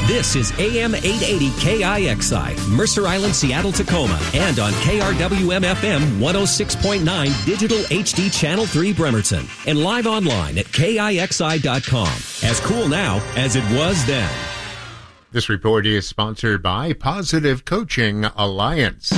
This is AM 880 KIXI, Mercer Island, Seattle, Tacoma, and on KRWM-FM 106.9 Digital HD Channel 3 Bremerton, and live online at KIXI.com. As cool now as it was then. This report is sponsored by Positive Coaching Alliance.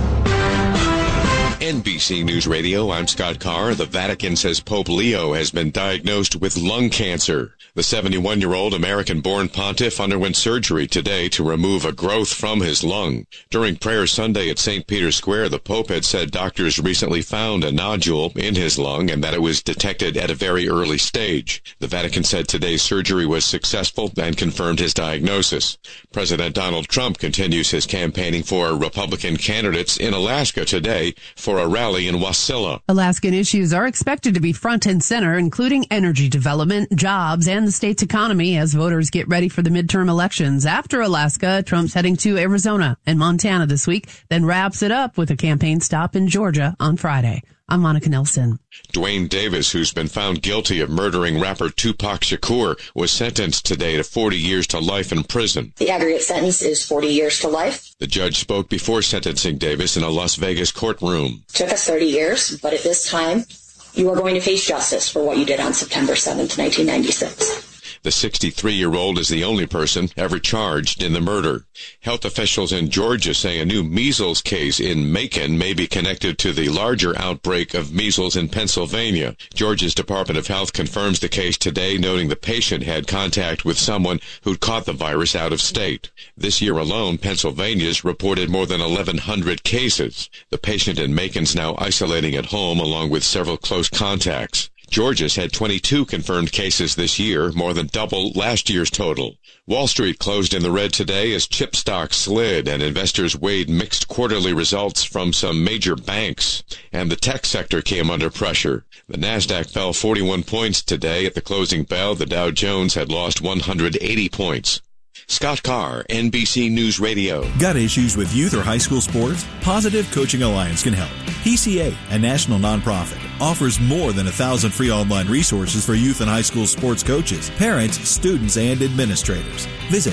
NBC News Radio, I'm Scott Carr. The Vatican says Pope Leo has been diagnosed with lung cancer. The 71-year-old American-born pontiff underwent surgery today to remove a growth from his lung. During prayer Sunday at St. Peter's Square, the Pope had said doctors recently found a nodule in his lung and that it was detected at a very early stage. The Vatican said today's surgery was successful and confirmed his diagnosis. President Donald Trump continues his campaigning for Republican candidates in Alaska today for a rally in Wasilla. Alaskan issues are expected to be front and center, including energy development, jobs, and the state's economy as voters get ready for the midterm elections. After Alaska, Trump's heading to Arizona and Montana this week, then wraps it up with a campaign stop in Georgia on Friday. I'm Monica Nelson. Dwayne Davis, who's been found guilty of murdering rapper Tupac Shakur, was sentenced today to 40 years to life in prison. The aggregate sentence is 40 years to life. The judge spoke before sentencing Davis in a Las Vegas courtroom. It took us 30 years, but at this time, you are going to face justice for what you did on September 7th, 1996. The 63-year-old is the only person ever charged in the murder. Health officials in Georgia say a new measles case in Macon may be connected to the larger outbreak of measles in Pennsylvania. Georgia's Department of Health confirms the case today, noting the patient had contact with someone who'd caught the virus out of state. This year alone, Pennsylvania's reported more than 1,100 cases. The patient in Macon's now isolating at home along with several close contacts. Georgia's had 22 confirmed cases this year, more than double last year's total. Wall Street closed in the red today as chip stocks slid and investors weighed mixed quarterly results from some major banks. And the tech sector came under pressure. The Nasdaq fell 41 points today. At the closing bell, the Dow Jones had lost 180 points. Scott Carr, NBC News Radio. Got issues with youth or high school sports? Positive Coaching Alliance can help. PCA, a national nonprofit, offers more than 1,000 free online resources for youth and high school sports coaches, parents, students, and administrators. Visit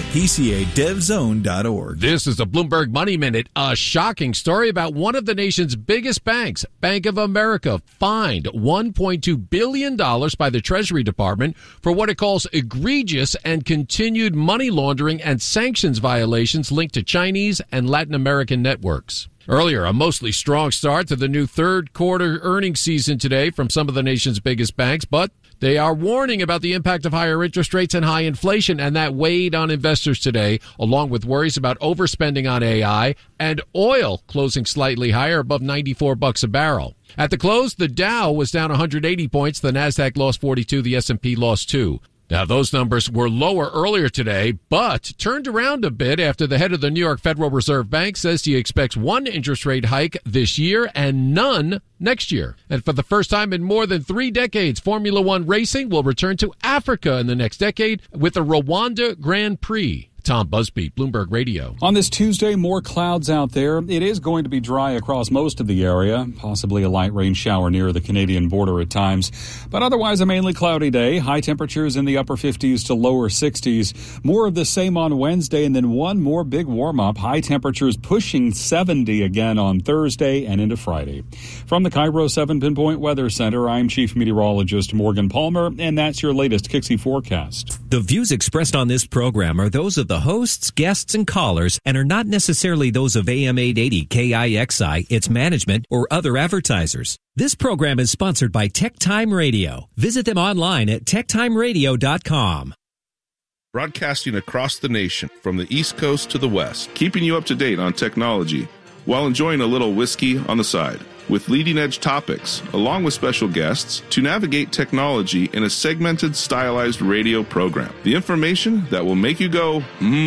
PCADevZone.org. This is a Bloomberg Money Minute. A shocking story about one of the nation's biggest banks, Bank of America, fined $1.2 billion by the Treasury Department for what it calls egregious and continued money laundering and sanctions violations linked to Chinese and Latin American networks. Earlier, a mostly strong start to the new third quarter earnings season today from some of the nation's biggest banks, but they are warning about the impact of higher interest rates and high inflation, and that weighed on investors today, along with worries about overspending on AI and oil closing slightly higher above $94 a barrel. At the close, the Dow was down 180 points, the Nasdaq lost 42, the S&P lost 2. Now, those numbers were lower earlier today, but turned around a bit after the head of the New York Federal Reserve Bank says he expects one interest rate hike this year and none next year. And for the first time in more than 3 decades, Formula One racing will return to Africa in the next decade with the Rwanda Grand Prix. Tom Busby, Bloomberg Radio. On this Tuesday, more clouds out there. It is going to be dry across most of the area, possibly a light rain shower near the Canadian border at times. But otherwise, a mainly cloudy day. High temperatures in the upper 50s to lower 60s. More of the same on Wednesday, and then one more big warm-up. High temperatures pushing 70 again on Thursday and into Friday. From the Cairo 7 Pinpoint Weather Center, I'm Chief Meteorologist Morgan Palmer, and that's your latest KIXI forecast. The views expressed on this program are those of the hosts, guests, and callers and are not necessarily those of AM 880 KIXI, its management, or other advertisers. This program is sponsored by Tech Time Radio. Visit them online at techtimeradio.com. Broadcasting across the nation from the East Coast to the West, keeping you up to date on technology while enjoying a little whiskey on the side. With leading-edge topics, along with special guests, to navigate technology in a segmented, stylized radio program. The information that will make you go,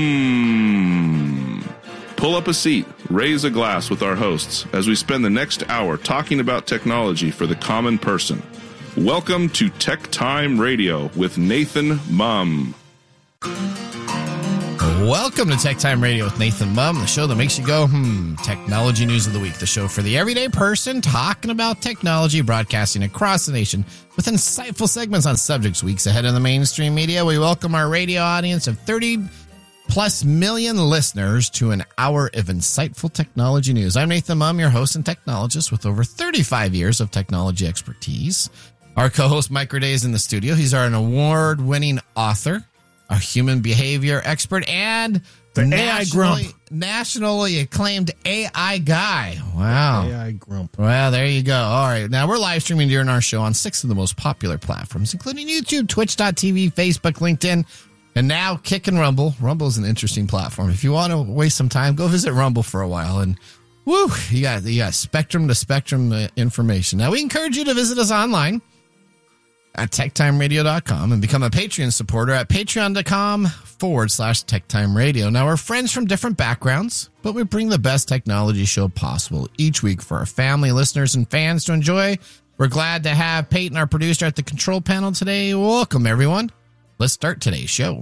Pull up a seat, raise a glass with our hosts as we spend the next hour talking about technology for the common person. Welcome to Tech Time Radio with Nathan Mumm. Welcome to Tech Time Radio with Nathan Mumm, the show that makes you go, Technology News of the Week, the show for the everyday person talking about technology, broadcasting across the nation with insightful segments on subjects weeks ahead in the mainstream media. We welcome our radio audience of 30 plus million listeners to an hour of insightful technology news. I'm Nathan Mum, your host and technologist with over 35 years of technology expertise. Our co-host Mike Roday is in the studio. He's an award-winning author, a human behavior expert, and the AI grump. Nationally acclaimed AI guy. Wow. AI grump. Well, there you go. All right. Now, we're live streaming during our show on 6 of the most popular platforms, including YouTube, Twitch.tv, Facebook, LinkedIn, and now Kick and Rumble. Rumble is an interesting platform. If you want to waste some time, go visit Rumble for a while, and woo, you got spectrum to spectrum information. Now, we encourage you to visit us online at techtimeradio.com and become a Patreon supporter at patreon.com/techtimeradio. Now, we're friends from different backgrounds, but we bring the best technology show possible each week for our family, listeners, and fans to enjoy. We're glad to have Peyton, our producer, at the control panel today. Welcome, everyone. Let's start today's show.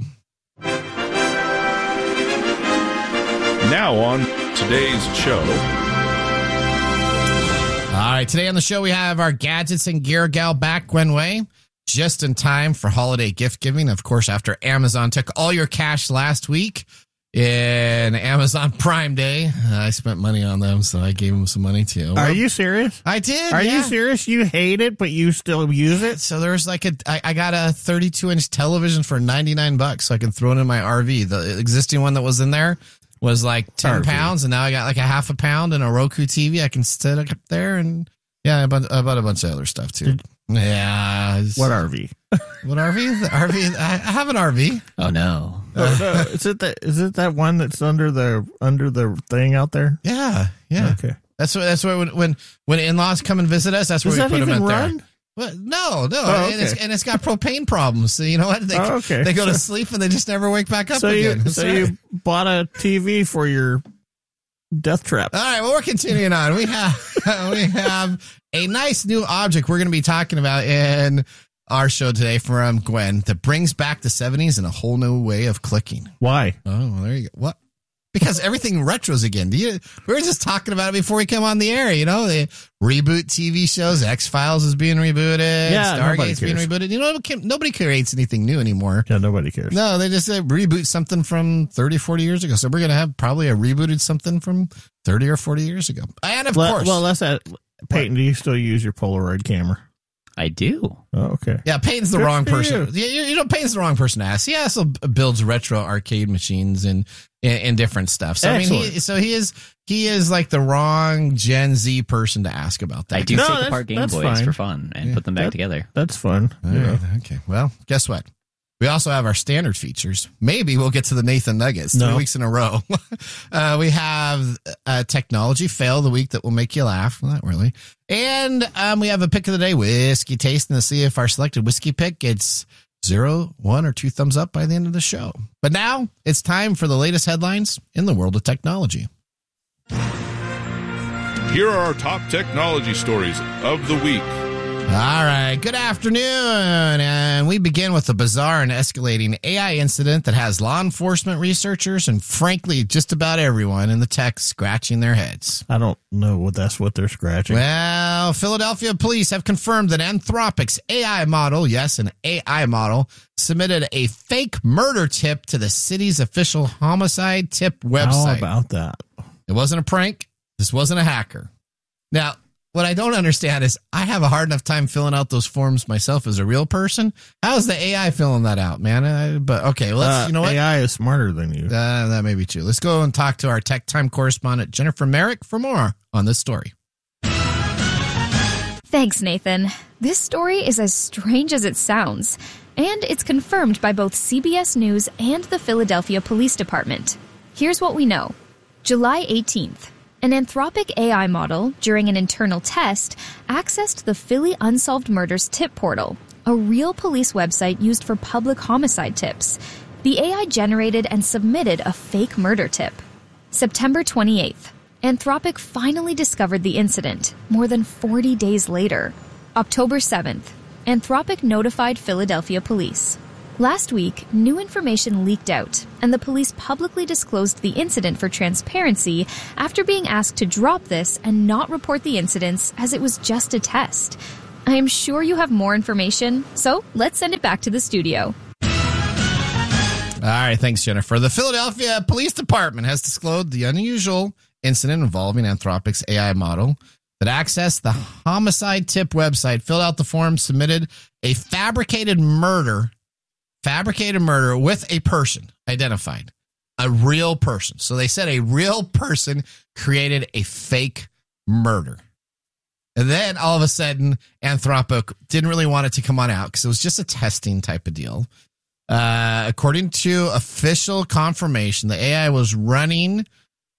Now on today's show. All right, today on the show we have our gadgets and gear gal back, Gwen Way, just in time for holiday gift giving. Of course, after Amazon took all your cash last week in Amazon Prime Day, I spent money on them, so I gave them some money too. Are you serious? I did. Are you serious? You hate it, but you still use it? So there's I got a 32-inch television for $99, so I can throw it in my RV. The existing one that was in there was like 10 pounds, and now I got like a half a pound and a Roku TV. I can sit up there, and yeah, I bought a bunch of other stuff too. Yeah. What RV? What RV? The RV. I have an RV. Oh no. No. Is it that one that's under the thing out there? Yeah. Okay. That's why when in-laws come and visit us, that's where we put them at run? there. Well, no. Oh, okay. and it's got propane problems. So you know what? They go to sleep and they just never wake back up again. You bought a TV for your death trap. All right. Well, we're continuing on. We have a nice new object we're going to be talking about in our show today from Gwen that brings back the 70s in a whole new way of clicking. Why? Oh, well, there you go. What? Because everything retros again. We were just talking about it before we come on the air. You know, they reboot TV shows. X-Files is being rebooted. Yeah, Stargate's being rebooted. You know, nobody creates anything new anymore. Yeah, nobody cares. No, they just reboot something from 30, 40 years ago. So we're going to have probably a rebooted something from 30 or 40 years ago. And of course. Well, Peyton, do you still use your Polaroid camera? I do. Oh, okay. Yeah, Peyton's the wrong person. Peyton's the wrong person to ask. He also builds retro arcade machines and different stuff. So excellent. he is like the wrong Gen Z person to ask about that. I do take apart Game Boys for fun and put them back together. That's fun. Right, okay. Well, guess what? We also have our standard features. Maybe we'll get to the Nathan Nuggets 3 weeks in a row. We have a technology fail of the week that will make you laugh. Well, not really. And we have a pick of the day, whiskey tasting, to see if our selected whiskey pick gets 0, 1, or 2 thumbs up by the end of the show. But now it's time for the latest headlines in the world of technology. Here are our top technology stories of the week. All right. Good afternoon. And we begin with a bizarre and escalating AI incident that has law enforcement researchers and, frankly, just about everyone in the tech scratching their heads. I don't know that's what they're scratching. Well, Philadelphia police have confirmed that Anthropic's AI model, yes, an AI model, submitted a fake murder tip to the city's official homicide tip website. How about that? It wasn't a prank. This wasn't a hacker. Now, what I don't understand is I have a hard enough time filling out those forms myself as a real person. How's the AI filling that out, man? But okay, let's. You know what? AI is smarter than you. That may be true. Let's go and talk to our Tech Time correspondent Jennifer Merrick for more on this story. Thanks, Nathan. This story is as strange as it sounds, and it's confirmed by both CBS News and the Philadelphia Police Department. Here's what we know. July 18th. An Anthropic AI model, during an internal test, accessed the Philly Unsolved Murders tip portal, a real police website used for public homicide tips. The AI generated and submitted a fake murder tip. September 28th. Anthropic finally discovered the incident, more than 40 days later. October 7th. Anthropic notified Philadelphia police. Last week, new information leaked out, and the police publicly disclosed the incident for transparency after being asked to drop this and not report the incidents as it was just a test. I am sure you have more information, so let's send it back to the studio. All All right, thanks, Jennifer. The Philadelphia Police Department has disclosed the unusual incident involving Anthropic's AI model that accessed the homicide tip website, filled out the form, submitted a fabricated murder with a person identified, a real person. So they said a real person created a fake murder. And then all of a sudden, Anthropic didn't really want it to come on out because it was just a testing type of deal. According to official confirmation, the AI was running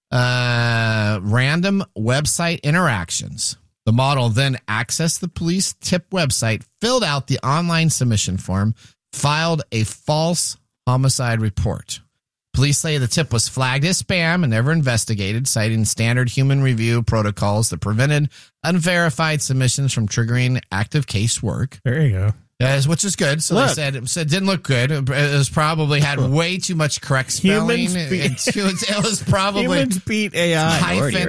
random website interactions. The model then accessed the police tip website, filled out the online submission form, filed a false homicide report. Police say the tip was flagged as spam and never investigated, citing standard human review protocols that prevented unverified submissions from triggering active case work. There you go. Which is good. So they said it didn't look good. It was probably had way too much correct spelling. It was probably humans beat AI.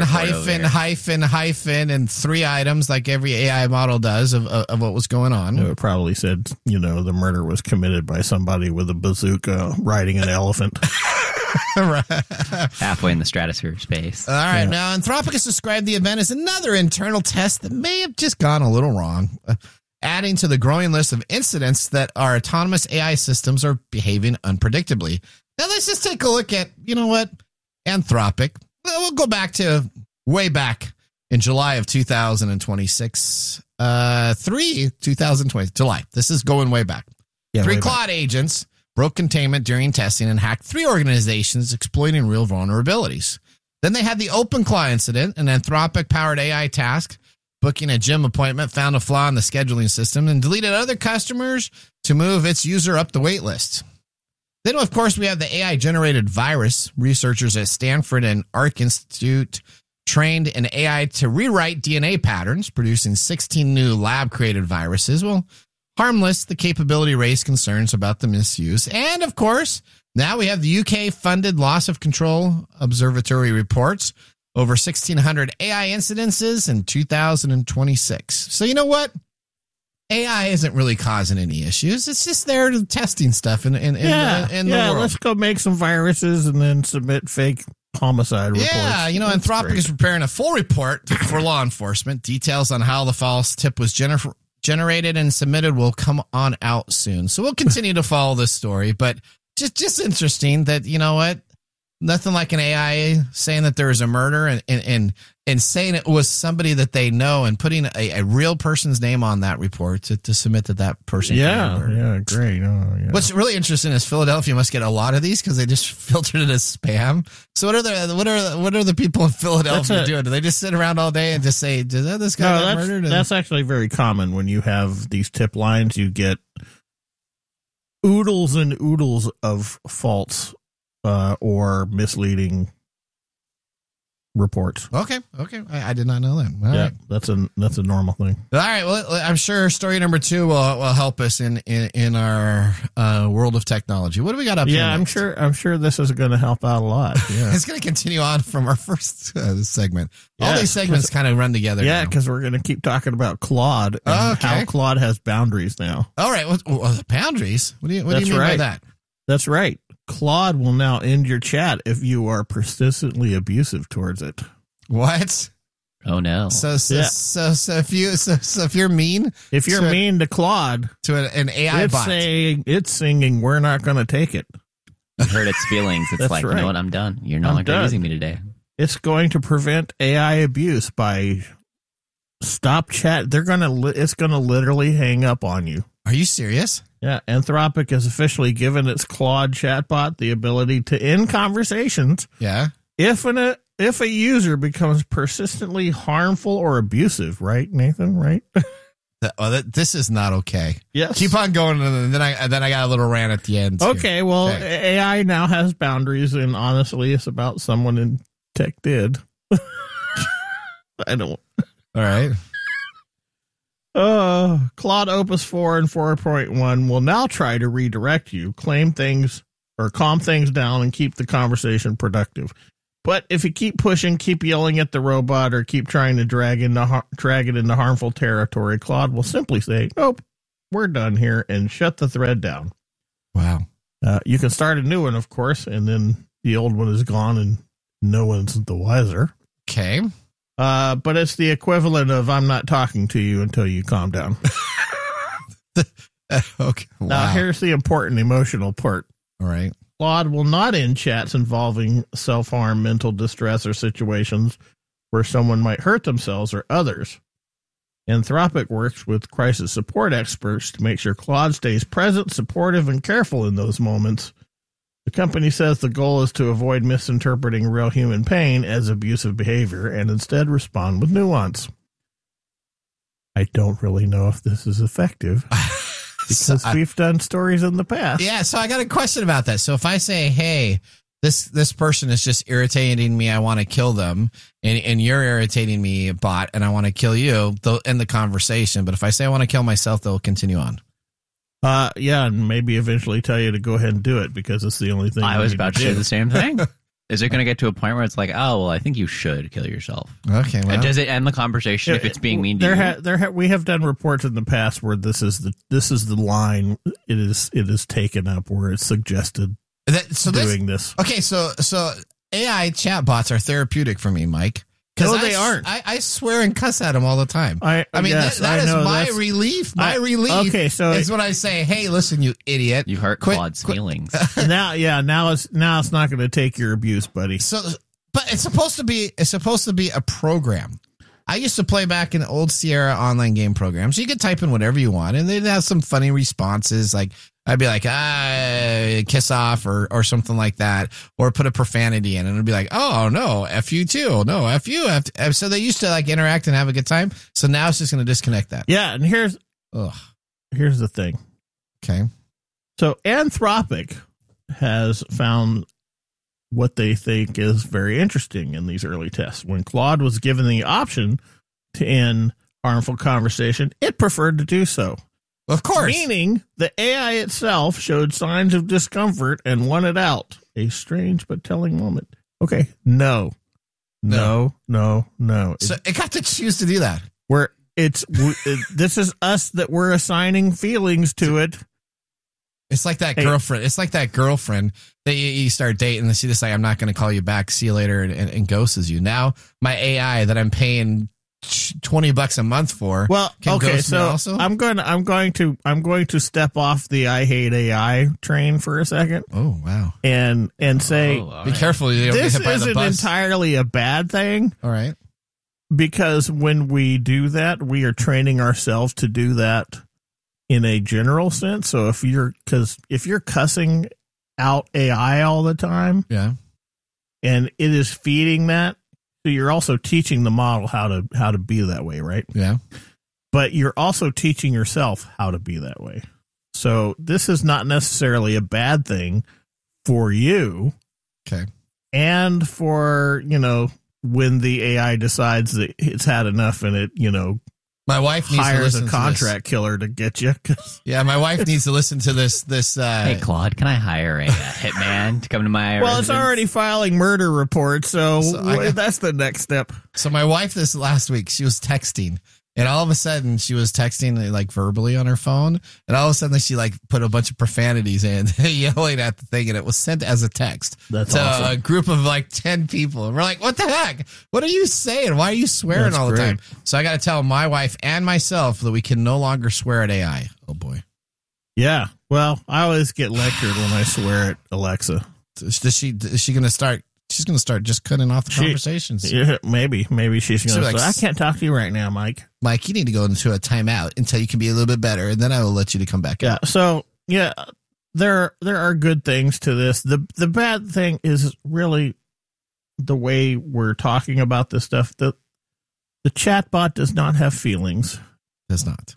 Hyphen, and 3 items like every AI model does of what was going on. It probably said, the murder was committed by somebody with a bazooka riding an elephant. Halfway in the stratosphere space. All right. Yeah. Now, Anthropic has described the event as another internal test that may have just gone a little wrong. Adding to the growing list of incidents that our autonomous AI systems are behaving unpredictably. Now, let's just take a look at, Anthropic. We'll go back to way back in July of 2026. 2020, July. This is going way back. Yeah, 3 Claude agents broke containment during testing and hacked 3 organizations exploiting real vulnerabilities. Then they had the OpenClaw incident, an Anthropic-powered AI task booking a gym appointment, found a flaw in the scheduling system, and deleted other customers to move its user up the wait list. Then, of course, we have the AI-generated virus. Researchers at Stanford and Arc Institute trained an AI to rewrite DNA patterns, producing 16 new lab-created viruses. Well, harmless, the capability raised concerns about the misuse. And, of course, now we have the UK-funded Loss of Control Observatory reports over 1,600 AI incidences in 2026. So you know what? AI isn't really causing any issues. It's just there testing stuff in the world. Let's go make some viruses and then submit fake homicide reports. Yeah, Anthropic is preparing a full report for law enforcement. Details on how the false tip was generated and submitted will come on out soon. So we'll continue to follow this story, but just interesting that, nothing like an AI saying that there was a murder and saying it was somebody that they know and putting a real person's name on that report to submit that person. Yeah, great. Oh, yeah. What's really interesting is Philadelphia must get a lot of these because they just filtered it as spam. So what are the people in Philadelphia doing? Do they just sit around all day and just say, "Did this guy get murdered?" That's actually very common when you have these tip lines. You get oodles and oodles of false or misleading reports. Okay. I did not know that. All right. That's a normal thing. All right. Well, I'm sure story number 2 will help us in our world of technology. What do we got up here? Yeah, I'm sure this is going to help out a lot. Yeah. It's going to continue on from our first segment. All these segments kind of run together. Yeah, because we're going to keep talking about Claude and how Claude has boundaries now. All right. Well, boundaries? What do you mean by that? That's right. Claude will now end your chat if you are persistently abusive towards it. What? Oh no! So if you're mean, mean to Claude, to an AI bot, it's singing, "We're not going to take it." You hurt its feelings. It's like, right. You know what? I'm done. You're no longer using me today. It's going to prevent AI abuse by stop chat. It's going to literally hang up on you. Are you serious? Yeah, Anthropic has officially given its Claude chatbot the ability to end conversations. Yeah. If a user becomes persistently harmful or abusive, right, Nathan? Right? This is not okay. Yes. Keep on going, and then I got a little rant at the end. Okay, well, AI now has boundaries, and honestly, it's about someone in tech did. I don't. All right. Claude Opus 4 and 4.1 will now try to redirect you, calm things down, and keep the conversation productive. But if you keep pushing, keep yelling at the robot, or keep trying to drag it into harmful territory, Claude will simply say, "Nope, we're done here," and shut the thread down. Wow. You can start a new one, of course, and then the old one is gone and no one's the wiser. Okay. But it's the equivalent of I'm not talking to you until you calm down. Okay. Wow. Now, here's the important emotional part. All right. Claude will not end chats involving self-harm, mental distress, or situations where someone might hurt themselves or others. Anthropic works with crisis support experts to make sure Claude stays present, supportive, and careful in those moments. The company says the goal is to avoid misinterpreting real human pain as abusive behavior and instead respond with nuance. I don't really know if this is effective because we've done stories in the past. Yeah, so I got a question about that. So if I say, hey, this person is just irritating me, I want to kill them, and you're irritating me, bot, and I want to kill you, they'll end the conversation. But if I say I want to kill myself, they'll continue on. Yeah, and maybe eventually tell you to go ahead and do it because it's the only thing. I was about to say the same thing. Is it going to get to a point where it's like, oh, well, I think you should kill yourself? Okay. Well, does it end the conversation if it's being mean to you? We have done reports in the past where this is the line it is taken up where it's suggested doing this. Okay, so AI chatbots are therapeutic for me, Mike. No, they aren't. I swear and cuss at them all the time. I mean, yes, that is my relief. My relief is when I say, hey, listen, you idiot. You hurt Claude's feelings. Now it's not going to take your abuse, buddy. So, but it's supposed to be a program. I used to play back in old Sierra online game programs. You could type in whatever you want, and they'd have some funny responses. Like I'd be like, kiss off or something like that, or put a profanity in, and it'd be like, oh no, F you too, no F you. So they used to like interact and have a good time. So now it's just going to disconnect that. Yeah, and here's the thing. Okay, so Anthropic has found what they think is very interesting in these early tests. When Claude was given the option to end harmful conversation, it preferred to do so. Of course. Meaning the AI itself showed signs of discomfort and wanted out. A strange but telling moment. Okay. No. So it got to choose to do that. This is us that we're assigning feelings to it. It's like that girlfriend. It's like that girlfriend that you start dating and she just like, I'm not going to call you back. See you later, and ghosts you. Now my AI that I'm paying $20 a month for. Well, okay, so I'm going to step off the I hate AI train for a second. Oh wow! And say, be careful. You don't this get hit by the isn't bus. entirely a bad thing. All right, because when we do that, we are training ourselves to do that in a general sense. So if you're cussing out AI all the time, yeah, and it is feeding that, so you're also teaching the model how to be that way, right? Yeah. But you're also teaching yourself how to be that way. So this is not necessarily a bad thing for you. Okay. And for, when the AI decides that it's had enough and it, my wife needs hires to listen a contract killer to get you. Yeah, my wife needs to listen to this. Hey, Claude, can I hire a hitman to come to my residence? It's already filing murder reports, so that's the next step. So my wife this last week, she was texting, and all of a sudden she was texting like verbally on her phone, and all of a sudden she like put a bunch of profanities in, yelling at the thing, and it was sent as a text. That's to awesome. A group of like 10 people. And we're like, what the heck? What are you saying? Why are you swearing all the time? So I got to tell my wife and myself that we can no longer swear at AI. Oh boy. Yeah. Well, I always get lectured when I swear at Alexa. Is she going to start? She's going to start just cutting off the conversations. Yeah, maybe she's going to say, I can't talk to you right now, Mike. Mike, you need to go into a timeout until you can be a little bit better, and then I will let you to come back out. So, yeah, there are good things to this. The bad thing is really the way we're talking about this stuff. The chatbot does not have feelings. Does not.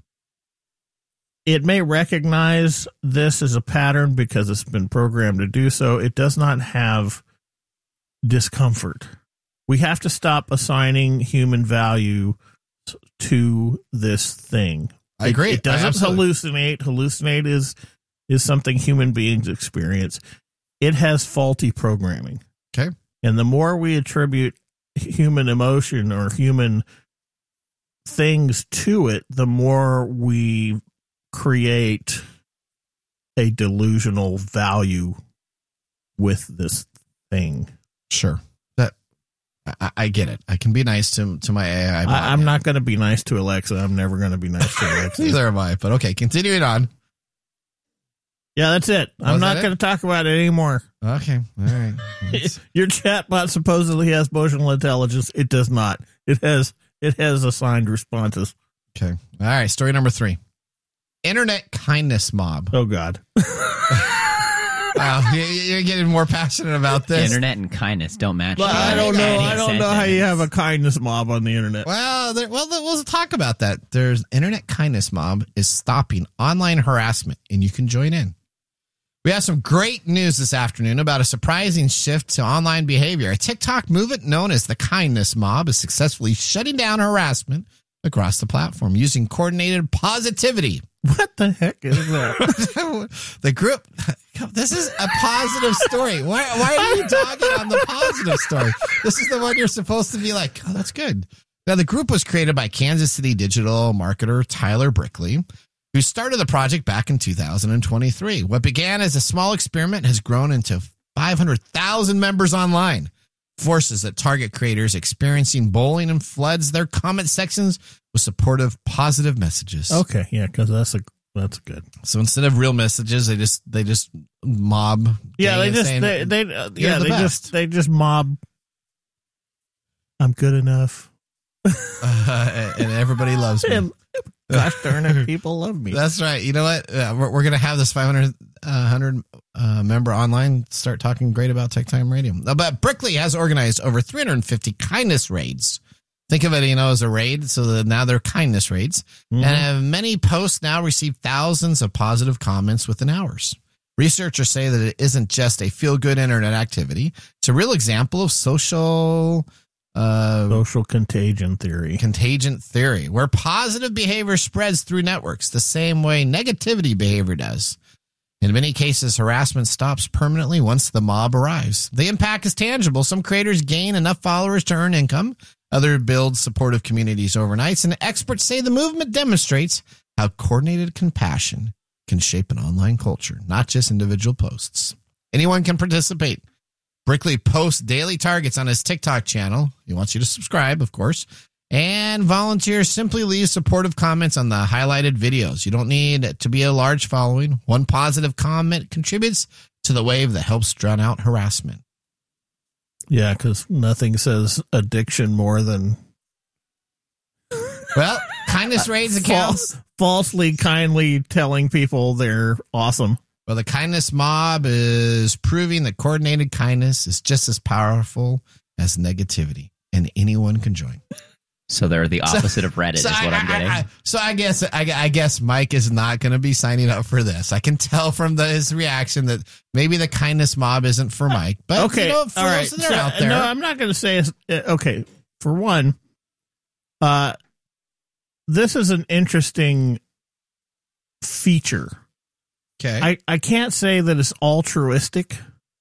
It may recognize this as a pattern because it's been programmed to do so. It does not have discomfort. We have to stop assigning human value to this thing. I agree. It doesn't hallucinate. Hallucinate is something human beings experience. It has faulty programming. Okay. And the more we attribute human emotion or human things to it, the more we create a delusional value with this thing. Sure. I get it. I can be nice to my AI. I'm not going to be nice to Alexa. I'm never going to be nice to Alexa. Neither am I. But okay, continuing on. Yeah, that's it. I'm not going to talk about it anymore. Okay. All right. Your chatbot supposedly has emotional intelligence. It does not. It has assigned responses. Okay. All right. Story number 3. Internet kindness mob. Oh, God. Wow, you're getting more passionate about this. Internet and kindness don't match. Well, I don't know how you have a kindness mob on the internet. Well, we'll talk about that. There's internet kindness mob is stopping online harassment, and you can join in. We have some great news this afternoon about a surprising shift to online behavior. A TikTok movement known as the kindness mob is successfully shutting down harassment across the platform using coordinated positivity. What the heck is that? The group, this is a positive story. Why are you talking on the positive story? This is the one you're supposed to be like, oh, that's good. Now, the group was created by Kansas City digital marketer Tyler Brickley, who started the project back in 2023. What began as a small experiment has grown into 500,000 members online. Forces that target creators experiencing bullying and floods their comment sections with supportive, positive messages. Okay, yeah, because that's good. So instead of real messages, they just mob. Yeah, they just mob. I'm good enough, and everybody loves me. Gosh darn it, people love me. That's right. You know what? We're going to have this 500 member online start talking great about Tech Time Radio. But Brickley has organized over 350 kindness raids. Think of it, as a raid. So now they're kindness raids. Mm-hmm. And many posts now receive thousands of positive comments within hours. Researchers say that it isn't just a feel-good internet activity. It's a real example of social contagion theory, where positive behavior spreads through networks the same way negativity behavior does. In many cases, harassment stops permanently once the mob arrives. The impact is tangible. Some creators gain enough followers to earn income. Others build supportive communities overnight. And experts say the movement demonstrates how coordinated compassion can shape an online culture, not just individual posts. Anyone can participate. Brickley posts daily targets on his TikTok channel. He wants you to subscribe, of course. And volunteers simply leave supportive comments on the highlighted videos. You don't need to be a large following. One positive comment contributes to the wave that helps drown out harassment. Yeah, because nothing says addiction more than... Well, kindness raids accounts. Falsely, kindly telling people they're awesome. Well, the kindness mob is proving that coordinated kindness is just as powerful as negativity, and anyone can join. So they're the opposite of Reddit, is what I'm getting. I guess Mike is not going to be signing up for this. I can tell from his reaction that maybe the kindness mob isn't for Mike. But okay, for all right. Those that are out there, no, I'm not going to say. Okay, for one, this is an interesting feature. Okay, I can't say that it's altruistic,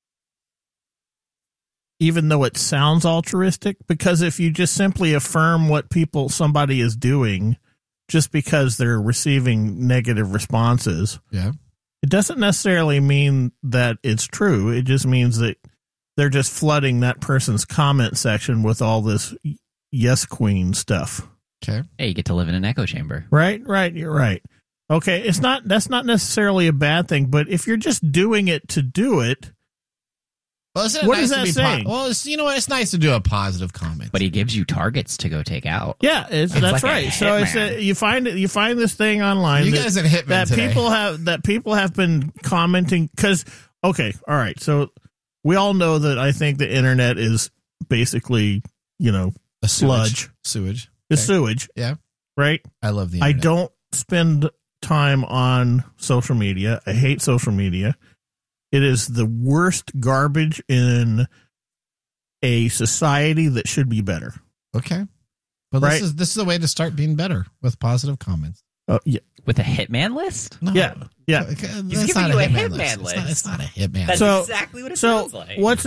even though it sounds altruistic, because if you just simply affirm what somebody is doing just because they're receiving negative responses, yeah, it doesn't necessarily mean that it's true. It just means that they're just flooding that person's comment section with all this yes queen stuff. Okay. Hey, you get to live in an echo chamber. Right, you're right. Okay, that's not necessarily a bad thing, but if you're just doing it to do it, well, what does that say? You know what? It's nice to do a positive comment, but he gives you targets to go take out. Yeah, that's like right. So you find this thing online. You guys are hitmen today. People have been commenting because. Okay, all right. So we all know that I think the internet is basically a sludge, sewage. It's sewage. Yeah, right. I love the internet. I don't spend time on social media. I hate social media. It is the worst garbage in a society that should be better. Okay. Well, right? This is a way to start being better with positive comments. Oh, yeah. With a hitman list? No. Yeah. He's giving you a hitman list. It's not a hitman list. That's exactly what it sounds like. What's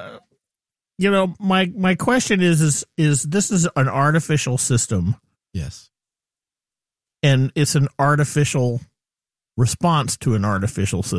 my question is this is an artificial system. Yes. And it's an artificial response to an artificial system.